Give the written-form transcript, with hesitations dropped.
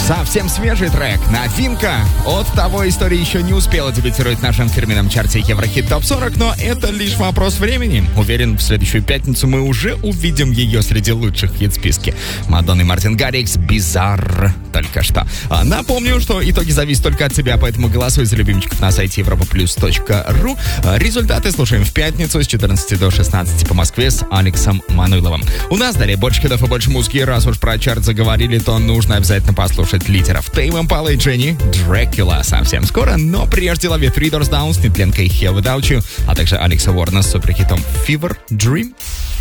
Совсем свежий трек, новинка. От того история еще не успела дебютировать в нашем фирменном чарте Еврохит Топ 40, но это лишь вопрос времени. Уверен, в следующую пятницу мы уже увидим ее среди лучших хит-списки. Мадонна и Мартин Гаррикс «Bizarre» только что. Напомню, что итоги зависят только от тебя, поэтому голосуй за любимчиков на сайте europaplus.ru. Результаты слушаем в пятницу с 14 до 16 по Москве с Алексом Мануиловым. У нас далее больше хитов и больше музыки. Раз уж про чарт заговорили, то нужно обязательно послушать лидеров. Tame Impala и Jenny, Dracula совсем скоро, но прежде лови Three Doors Down с нетленкой Here Without You, а также Алекса Уорна с суперхитом Fever Dream.